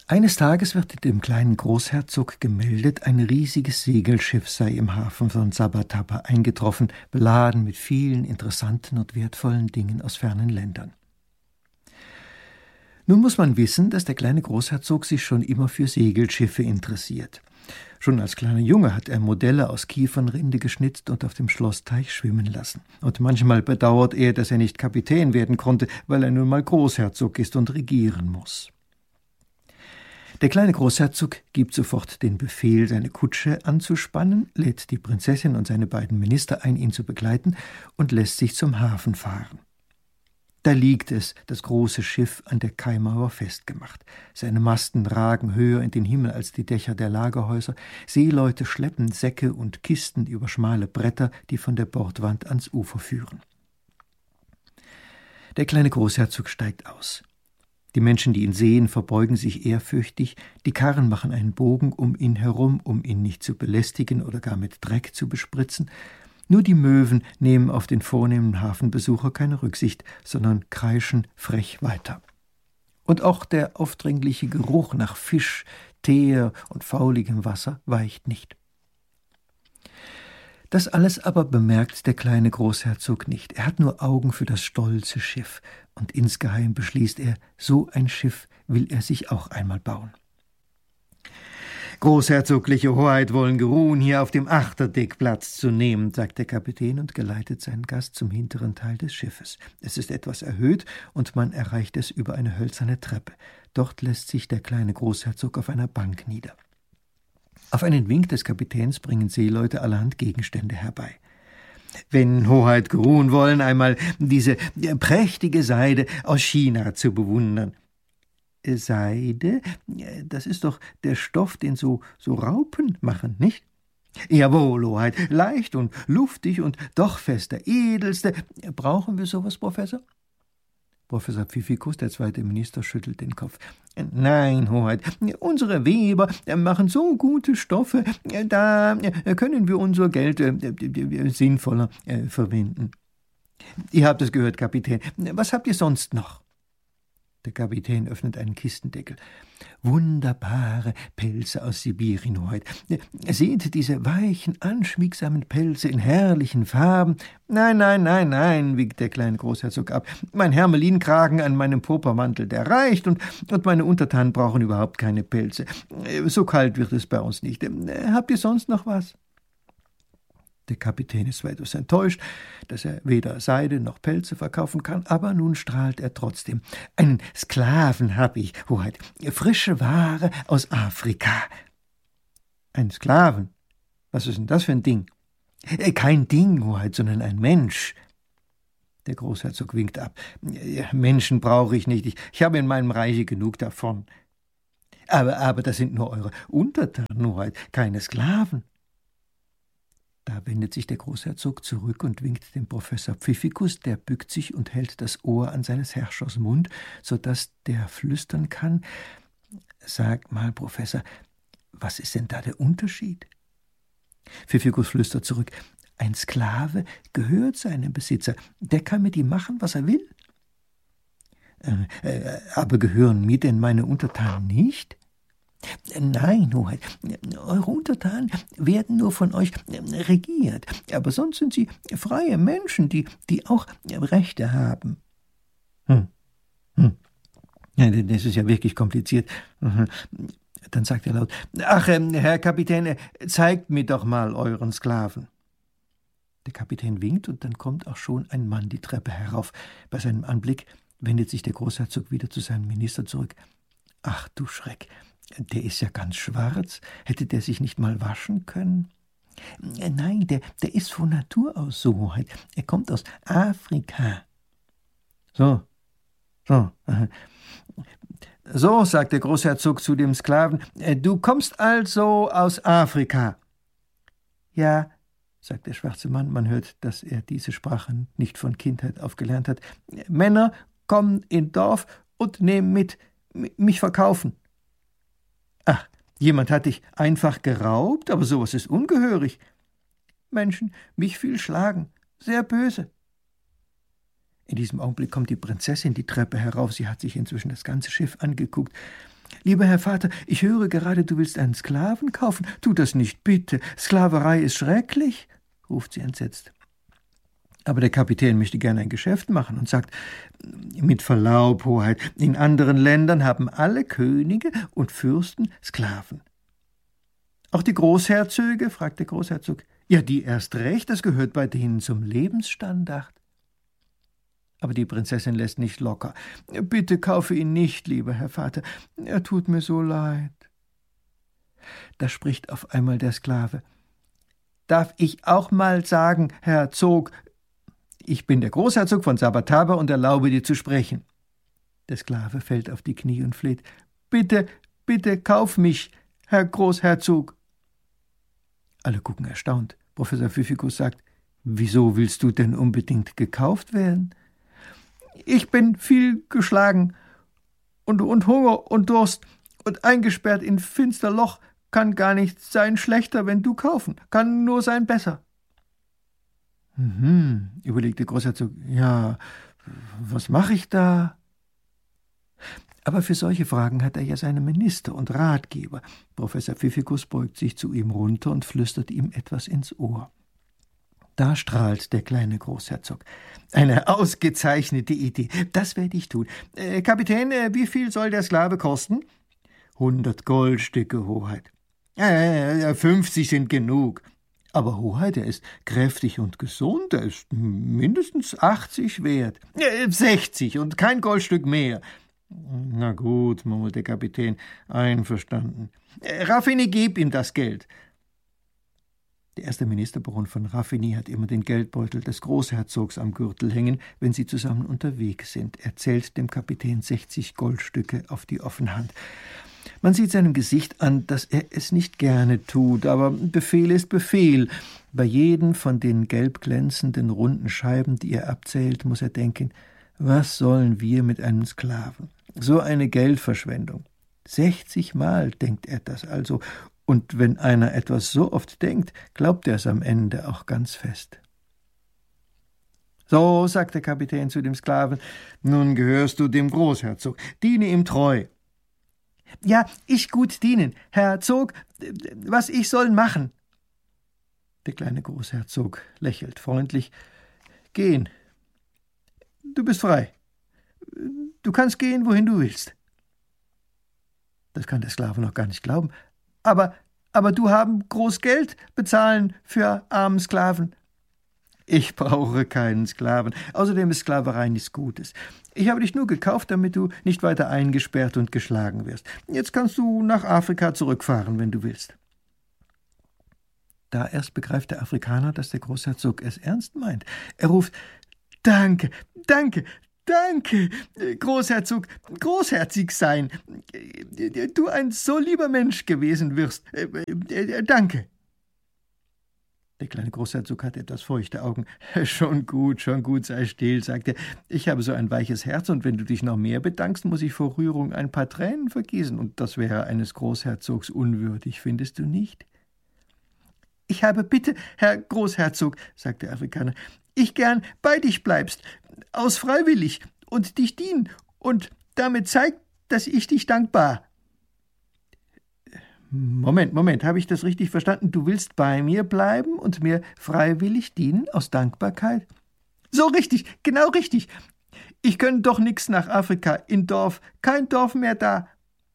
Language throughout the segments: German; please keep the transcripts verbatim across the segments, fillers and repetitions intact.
Eines Tages wird dem kleinen Großherzog gemeldet, ein riesiges Segelschiff sei im Hafen von Sabataba eingetroffen, beladen mit vielen interessanten und wertvollen Dingen aus fernen Ländern. Nun muss man wissen, dass der kleine Großherzog sich schon immer für Segelschiffe interessiert. Schon als kleiner Junge hat er Modelle aus Kiefernrinde geschnitzt und auf dem Schlossteich schwimmen lassen. Und manchmal bedauert er, dass er nicht Kapitän werden konnte, weil er nun mal Großherzog ist und regieren muss. Der kleine Großherzog gibt sofort den Befehl, seine Kutsche anzuspannen, lädt die Prinzessin und seine beiden Minister ein, ihn zu begleiten, und lässt sich zum Hafen fahren. Da liegt es, das große Schiff, an der Kaimauer festgemacht. Seine Masten ragen höher in den Himmel als die Dächer der Lagerhäuser. Seeleute schleppen Säcke und Kisten über schmale Bretter, die von der Bordwand ans Ufer führen. Der kleine Großherzog steigt aus. Die Menschen, die ihn sehen, verbeugen sich ehrfürchtig, die Karren machen einen Bogen um ihn herum, um ihn nicht zu belästigen oder gar mit Dreck zu bespritzen. Nur die Möwen nehmen auf den vornehmen Hafenbesucher keine Rücksicht, sondern kreischen frech weiter. Und auch der aufdringliche Geruch nach Fisch, Teer und fauligem Wasser weicht nicht. Das alles aber bemerkt der kleine Großherzog nicht. Er hat nur Augen für das stolze Schiff, und insgeheim beschließt er, so ein Schiff will er sich auch einmal bauen. »Großherzogliche Hoheit wollen geruhen, hier auf dem Achterdeck Platz zu nehmen«, sagt der Kapitän und geleitet seinen Gast zum hinteren Teil des Schiffes. Es ist etwas erhöht und man erreicht es über eine hölzerne Treppe. Dort lässt sich der kleine Großherzog auf einer Bank nieder. Auf einen Wink des Kapitäns bringen Seeleute allerhand Gegenstände herbei. »Wenn Hoheit geruhen wollen, einmal diese prächtige Seide aus China zu bewundern.« »Seide? Das ist doch der Stoff, den so, so Raupen machen, nicht?« »Jawohl, Hoheit, leicht und luftig und doch fest, der edelste. Brauchen wir sowas, Professor?« Professor Pfiffikus, der zweite Minister, schüttelt den Kopf. »Nein, Hoheit, unsere Weber machen so gute Stoffe, da können wir unser Geld sinnvoller verwenden.« »Ihr habt es gehört, Kapitän. Was habt ihr sonst noch?« Der Kapitän öffnet einen Kistendeckel. »Wunderbare Pelze aus Sibirien, Hoheit. Seht diese weichen, anschmiegsamen Pelze in herrlichen Farben.« »Nein, nein, nein, nein«, winkt der kleine Großherzog ab. »Mein Hermelinkragen an meinem Purpurmantel, der reicht, und, und meine Untertanen brauchen überhaupt keine Pelze. So kalt wird es bei uns nicht. Habt ihr sonst noch was?« Der Kapitän ist weitaus enttäuscht, dass er weder Seide noch Pelze verkaufen kann, aber nun strahlt er trotzdem. »Einen Sklaven habe ich, Hoheit, frische Ware aus Afrika.« »Ein Sklaven? Was ist denn das für ein Ding?« »Kein Ding, Hoheit, sondern ein Mensch.« Der Großherzog winkt ab. »Menschen brauche ich nicht, ich, ich habe in meinem Reiche genug davon.« »Aber, aber das sind nur eure Untertanen, Hoheit, keine Sklaven.« Da wendet sich der Großherzog zurück und winkt dem Professor Pfiffikus, der bückt sich und hält das Ohr an seines Herrschers Mund, so dass der flüstern kann. »Sag mal, Professor, was ist denn da der Unterschied?« Pfiffikus flüstert zurück. »Ein Sklave gehört seinem Besitzer, der kann mit ihm machen, was er will.« Äh, äh, »Aber gehören mir denn meine Untertanen nicht?« »Nein, Hoheit, eure Untertanen werden nur von euch regiert, aber sonst sind sie freie Menschen, die, die auch Rechte haben.« Hm. Hm. Ja, das ist ja wirklich kompliziert. Dann sagt er laut, »Ach, Herr Kapitän, zeigt mir doch mal euren Sklaven.« Der Kapitän winkt und dann kommt auch schon ein Mann die Treppe herauf. Bei seinem Anblick wendet sich der Großherzog wieder zu seinem Minister zurück. »Ach du Schreck! Der ist ja ganz schwarz. Hätte der sich nicht mal waschen können?« »Nein, der, der ist von Natur aus so, Hoheit. Er kommt aus Afrika.« »So, so. So«, sagt der Großherzog zu dem Sklaven, »du kommst also aus Afrika.« »Ja«, sagt der schwarze Mann, man hört, dass er diese Sprache nicht von Kindheit auf gelernt hat. »Männer kommen in Dorf und nehmen mit, mich verkaufen.« »Ach, jemand hat dich einfach geraubt, aber sowas ist ungehörig.« »Menschen, mich viel schlagen, sehr böse.« In diesem Augenblick kommt die Prinzessin die Treppe herauf. Sie hat sich inzwischen das ganze Schiff angeguckt. »Lieber Herr Vater, ich höre gerade, du willst einen Sklaven kaufen. Tu das nicht, bitte. Sklaverei ist schrecklich«, ruft sie entsetzt. Aber der Kapitän möchte gerne ein Geschäft machen und sagt, »Mit Verlaub, Hoheit, in anderen Ländern haben alle Könige und Fürsten Sklaven.« »Auch die Großherzöge?« fragt der Großherzog. »Ja, die erst recht, das gehört bei denen zum Lebensstandard.« Aber die Prinzessin lässt nicht locker. »Bitte kaufe ihn nicht, lieber Herr Vater, er tut mir so leid.« Da spricht auf einmal der Sklave. »Darf ich auch mal sagen, Herr Zog, ich bin der Großherzog von Sabataba und erlaube dir zu sprechen.« Der Sklave fällt auf die Knie und fleht. »Bitte, bitte, kauf mich, Herr Großherzog.« Alle gucken erstaunt. Professor Pfiffikus sagt, »Wieso willst du denn unbedingt gekauft werden?« »Ich bin viel geschlagen und, und Hunger und Durst und eingesperrt in finster Loch, kann gar nicht sein schlechter, wenn du kaufen, kann nur sein besser.« »Mhm«, überlegte Großherzog, »ja, was mache ich da?« Aber für solche Fragen hat er ja seine Minister und Ratgeber. Professor Pfiffikus beugt sich zu ihm runter und flüstert ihm etwas ins Ohr. Da strahlt der kleine Großherzog. »Eine ausgezeichnete Idee, das werde ich tun. Äh, Kapitän, äh, wie viel soll der Sklave kosten?« »Hundert Goldstücke, Hoheit.« »Äh, fünfzig sind genug.« »Aber, Hoheit, er ist kräftig und gesund, er ist mindestens achtzig wert.« »Äh, sechzig und kein Goldstück mehr.« »Na gut«, murmelt der Kapitän, »einverstanden. Äh, Raffini, gib ihm das Geld.« Der erste Ministerbaron von Raffini hat immer den Geldbeutel des Großherzogs am Gürtel hängen, wenn sie zusammen unterwegs sind. Er zählt dem Kapitän sechzig Goldstücke auf die offene Hand. Man sieht seinem Gesicht an, dass er es nicht gerne tut, aber Befehl ist Befehl. Bei jedem von den gelb glänzenden, runden Scheiben, die er abzählt, muss er denken, was sollen wir mit einem Sklaven? So eine Geldverschwendung. Sechzigmal denkt er das also, und wenn einer etwas so oft denkt, glaubt er es am Ende auch ganz fest. »So«, sagt der Kapitän zu dem Sklaven, »nun gehörst du dem Großherzog. Diene ihm treu.« »Ja, ich gut dienen, Herr Zog, was ich soll machen?« Der kleine Großherzog lächelt freundlich. »Gehen. Du bist frei. Du kannst gehen, wohin du willst.« Das kann der Sklave noch gar nicht glauben. »Aber, aber du haben groß Geld bezahlen für armen Sklaven.« »Ich brauche keinen Sklaven. Außerdem ist Sklaverei nichts Gutes. Ich habe dich nur gekauft, damit du nicht weiter eingesperrt und geschlagen wirst. Jetzt kannst du nach Afrika zurückfahren, wenn du willst.« Da erst begreift der Afrikaner, dass der Großherzog es ernst meint. Er ruft, »Danke, danke, danke, Großherzog, großherzig sein. Du ein so lieber Mensch gewesen wirst. Danke.« Der kleine Großherzog hat etwas feuchte Augen. »Schon gut, schon gut, sei still«, sagt er. »Ich habe so ein weiches Herz, und wenn du dich noch mehr bedankst, muss ich vor Rührung ein paar Tränen vergießen, und das wäre eines Großherzogs unwürdig, findest du nicht?« »Ich habe Bitte, Herr Großherzog«, sagt der Afrikaner, »ich gern bei dich bleibst, aus freiwillig, und dich dienen, und damit zeigt, dass ich dich dankbar.« »Moment, Moment, habe ich das richtig verstanden? Du willst bei mir bleiben und mir freiwillig dienen, aus Dankbarkeit?« »So richtig, genau richtig. Ich könnt doch nix nach Afrika, in Dorf, kein Dorf mehr da.«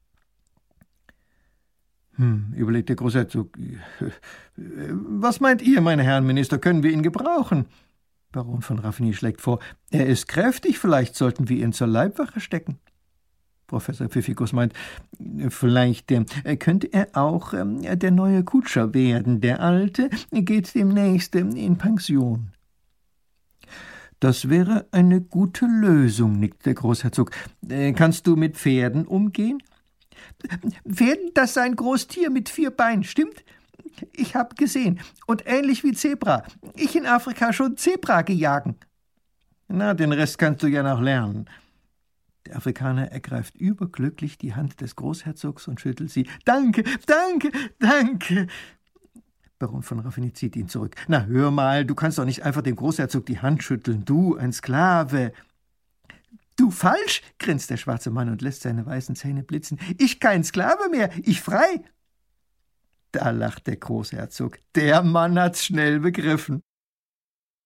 Hm, überlegt der Großherzog. »Was meint ihr, meine Herren Minister, können wir ihn gebrauchen?« Baron von Raffini schlägt vor, »Er ist kräftig, vielleicht sollten wir ihn zur Leibwache stecken.« Professor Pfiffikus meint, vielleicht äh, könnte er auch äh, der neue Kutscher werden. Der alte geht demnächst äh, in Pension. »Das wäre eine gute Lösung«, nickt der Großherzog. Äh, »Kannst du mit Pferden umgehen?« »Pferden, das sei ein Großtier mit vier Beinen, stimmt? Ich hab gesehen. Und ähnlich wie Zebra. Ich in Afrika schon Zebra gejagen.« »Na, den Rest kannst du ja noch lernen.« Der Afrikaner ergreift überglücklich die Hand des Großherzogs und schüttelt sie. »Danke, danke, danke!« Baron von Raffigny zieht ihn zurück. »Na, hör mal, du kannst doch nicht einfach dem Großherzog die Hand schütteln. Du, ein Sklave.« »Du falsch«, grinst der schwarze Mann und lässt seine weißen Zähne blitzen. »Ich kein Sklave mehr, ich frei.« Da lacht der Großherzog. Der Mann hat's schnell begriffen.